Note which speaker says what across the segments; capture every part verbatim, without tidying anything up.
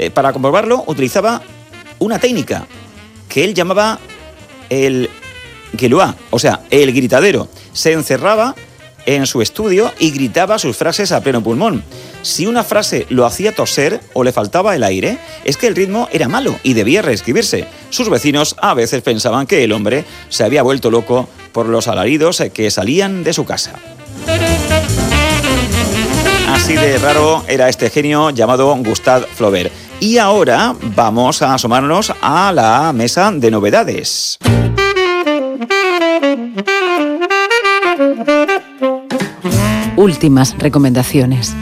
Speaker 1: Eh, para comprobarlo utilizaba una técnica que él llamaba el gueuluà, o sea, el gritadero. Se encerraba en su estudio y gritaba sus frases a pleno pulmón. Si una frase lo hacía toser o le faltaba el aire, es que el ritmo era malo y debía reescribirse. Sus vecinos a veces pensaban que el hombre se había vuelto loco por los alaridos que salían de su casa. Así de raro era este genio llamado Gustave Flaubert. Y ahora vamos a asomarnos a la mesa de novedades.
Speaker 2: Últimas recomendaciones.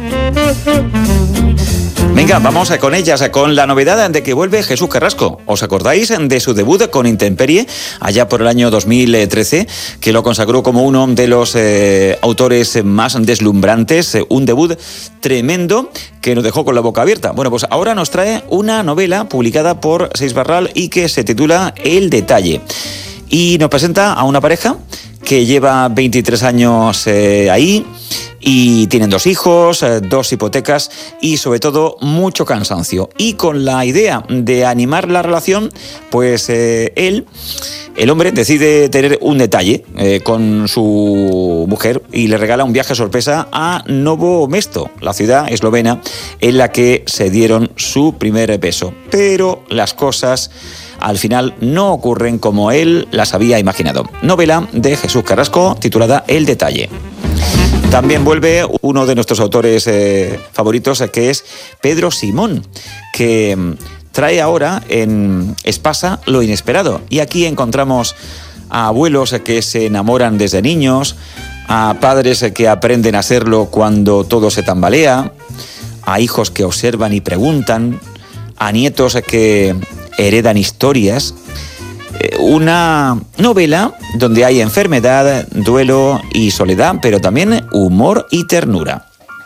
Speaker 1: Venga, vamos con ellas, con la novedad de que vuelve Jesús Carrasco. ¿Os acordáis de su debut con Intemperie, allá por el año dos mil trece, que lo consagró como uno de los eh, autores más deslumbrantes? Eh, un debut tremendo que nos dejó con la boca abierta. Bueno, pues ahora nos trae una novela publicada por Seix Barral y que se titula El detalle. Y nos presenta a una pareja que lleva veintitrés años eh, ahí, y tienen dos hijos, eh, dos hipotecas y sobre todo mucho cansancio. Y con la idea de animar la relación, pues eh, él, el hombre, decide tener un detalle eh, con su mujer y le regala un viaje sorpresa a Novo Mesto, la ciudad eslovena en la que se dieron su primer beso. Pero las cosas al final no ocurren como él las había imaginado. Novela de Jesús Carrasco titulada El detalle. También vuelve uno de nuestros autores eh, favoritos, que es Pedro Simón, que trae ahora en Espasa lo inesperado. Y aquí encontramos a abuelos que se enamoran desde niños, a padres que aprenden a hacerlo cuando todo se tambalea, a hijos que observan y preguntan, a nietos que heredan historias. Una novela donde hay enfermedad, duelo y soledad, pero también humor y ternura.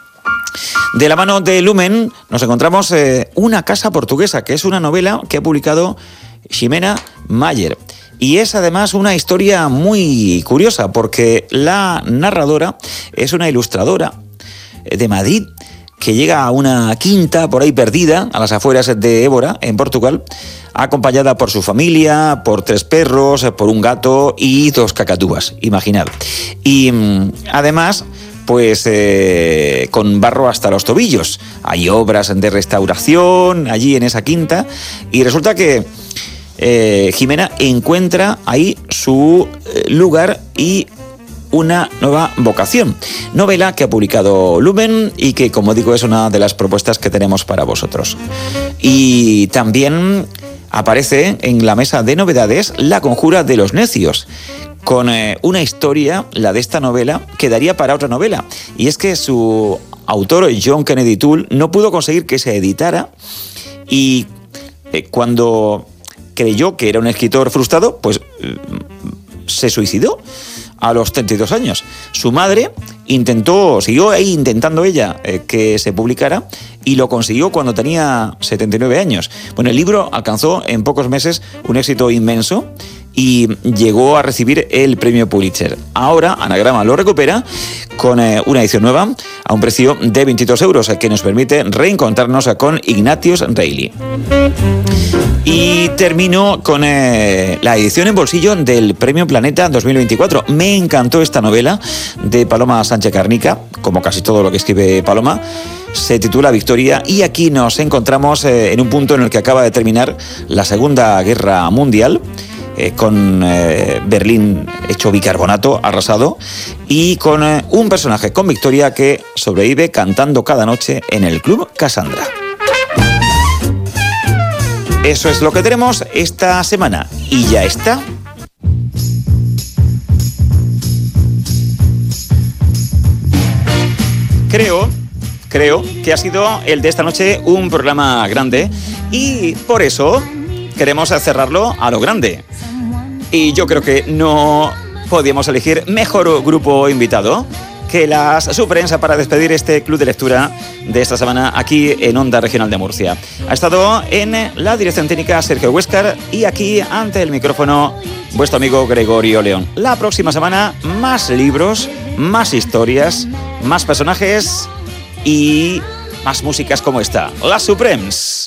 Speaker 1: De la mano de Lumen nos encontramos eh, Una casa portuguesa, que es una novela que ha publicado Ximena Mayer. Y es además una historia muy curiosa, porque la narradora es una ilustradora de Madrid que llega a una quinta por ahí perdida, a las afueras de Évora, en Portugal, acompañada por su familia, por tres perros, por un gato y dos cacatúas, imaginad. Y además, pues eh, con barro hasta los tobillos. Hay obras de restauración allí en esa quinta y resulta que eh, Ximena encuentra ahí su eh, lugar y una nueva vocación. Novela que ha publicado Lumen y que, como digo, es una de las propuestas que tenemos para vosotros. Y también aparece en la mesa de novedades La conjura de los necios, con eh, una historia, la de esta novela, que daría para otra novela. Y es que su autor, John Kennedy Toole, no pudo conseguir que se editara y eh, cuando creyó que era un escritor frustrado, pues eh, se suicidó a los treinta y dos años. Su madre intentó, siguió ahí intentando ella eh, que se publicara y lo consiguió cuando tenía setenta y nueve años. Bueno, el libro alcanzó en pocos meses un éxito inmenso y llegó a recibir el premio Pulitzer. Ahora Anagrama lo recupera con eh, una edición nueva a un precio de veintidós euros, que nos permite reencontrarnos con Ignatius Reilly. Y termino con eh, la edición en bolsillo del Premio Planeta dos mil veinticuatro. Me encantó esta novela de Paloma Sánchez Carnica, como casi todo lo que escribe Paloma. Se titula Victoria y aquí nos encontramos eh, en un punto en el que acaba de terminar la Segunda Guerra Mundial, eh, con eh, Berlín hecho bicarbonato, arrasado, y con eh, un personaje con Victoria que sobrevive cantando cada noche en el Club Cassandra. Eso es lo que tenemos esta semana y ya está. Creo, creo que ha sido el de esta noche un programa grande y por eso queremos cerrarlo a lo grande. Y yo creo que no podíamos elegir mejor grupo invitado que las Supremes para despedir este club de lectura de esta semana aquí en Onda Regional de Murcia. Ha estado en la dirección técnica Sergio Huéscar y aquí ante el micrófono vuestro amigo Gregorio León. La próxima semana más libros, más historias, más personajes y más músicas como esta, las Supremes.